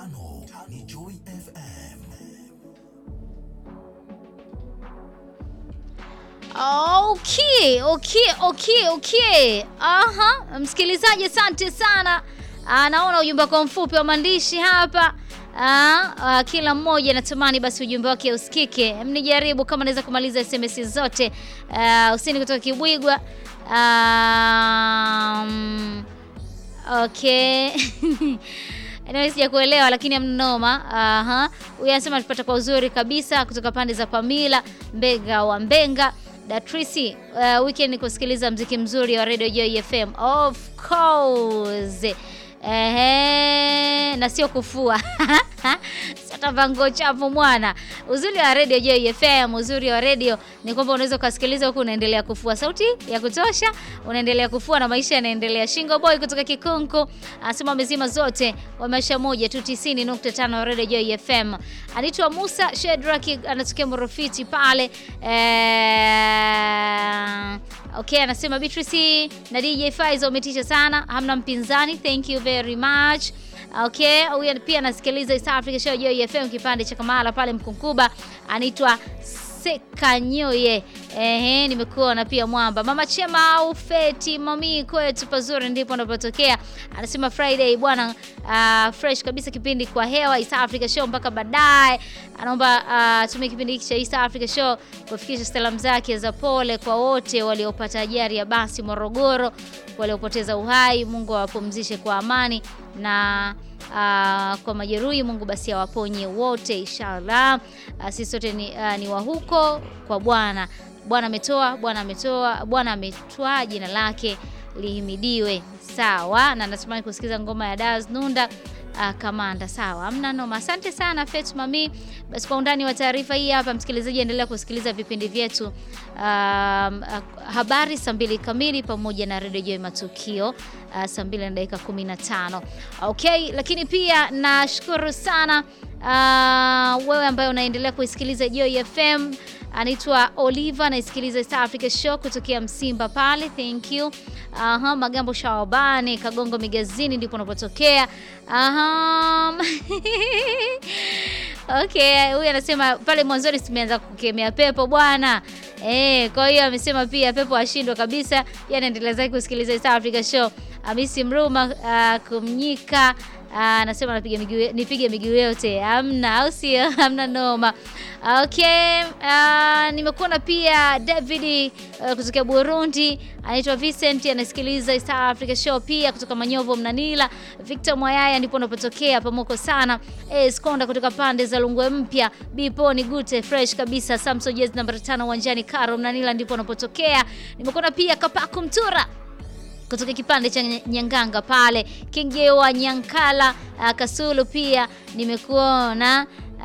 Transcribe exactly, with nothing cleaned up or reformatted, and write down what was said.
Tano ni Joy F M. Okay, okay, okay, okay. Aha, msikilizaji asante sana. Ah, naona ujumbe wako mfupi wa maandishi hapa. Ah, kila mmoja natamani basi ujumbe wake usikike. Mnijaribu kama naweza kumaliza S M S zote. Ah, usini kutoka Kibwigwa. Um, okay. Anyway, sijakuelewa lakini amnoma. Aha. Huyu anasema tupata kwa uzuri kabisa kutoka pande za Pamila, Mbega wa Mbenga. Datrisi, uh, weekend ni kusikiliza mziki mzuri wa Radio Joy F M. Of course. Ehe, na sio kufua. Sasa vango chafu mwana. Uzuri wa Radio Joy F M, uzuri wa radio ni kwamba unaweza kusikiliza huku unaendelea kufua, sauti ya kutosha, unaendelea kufua na maisha yanaendelea. Shingo Boy kutoka Kikunku anasema mezima zote wa maisha moja tu tisini nukta tano Radio Joy F M. Anaitwa Musa Shedraki, anatokea Morofiti pale. Eh, okay, anasema Beatrice na D J Faizo umetisha sana, hamna mpinzani. Thank you very much. Okay, huyu pia anasikiliza East Africa Show Joy F M kipande cha Kamala pale Mkunkuba. Anaitwa Sekanyoye. Ehe, nimekuona pia Mwamba. Mama Chema au Feti mami kwetu pazuri ndipo unapotokea. Anasema Friday bwana, uh, fresh kabisa kipindi kwa hewa East Africa Show mpaka baadaye. Anaomba uh, tumie kipindi hiki cha East Africa Show kufikisha salamu zake za pole kwa wote waliopata ajali ya basi Morogoro, waliopoteza uhai. Mungu awapumzishe kwa amani na Uh, kwa majeruhi Mungu basi awaponye wote inshallah. Uh, sisi sote ni, uh, ni wa huko kwa Bwana. Bwana ametoa, Bwana ametoa, Bwana ametwaa, jina lake lihimidiwe. Sawa, na natamani kusikiza ngoma ya Daz Nunda uh, Kamanda. Sawa, amna noma. Asante sana Fetu Mami. Basi kwa undani wa taarifa hii hapa msikilizaji, endelea kusikiliza vipindi vyetu. Um, uh, habari saa mbili kamili pamoja na Radio Joy Matukio uh, saa mbili na dakika kumi na tano. Okay, lakini pia nashukuru sana uh, wewe ambaye unaendelea kusikiliza Joy F M. Anaitwa Oliver, anaisikiliza East Africa Show kutokea Msimba pale. Thank you. Aha, Magambo Shawabani, Kagongo Migazini ndipo unapotokea. Aha. Okay, huyu anasema pale mwanzoni tumeanza kukemea pepo bwana. Eh, kwa hiyo amesema pia pepo ashindwe kabisa. Yeye anaendelea zake kusikiliza East Africa Show. Hamisi Mruma uh, kumnyika anasema uh, napiga miguu nipige miguu yote. Hamna au sio? Hamna noma. Okay, uh, nimekuona pia David uh, kutoka Burundi, anaitwa Vincent, anasikiliza East Africa Show pia kutoka Manyovo Mnanila. Victor Mwayaya ndipo unapotokea pamoko sana. Eh, Skonda kutoka pande za Lungwe Mpya, Biponi Gute fresh kabisa. Samso Jazz namba tano uwanjani Karo Mnanila ndipo unapotokea. Nimekuona pia Kapaku Mtura kutoka kipande cha Nyanganga pale. Kingewa Nyankala uh, Kasulu pia nimekuona.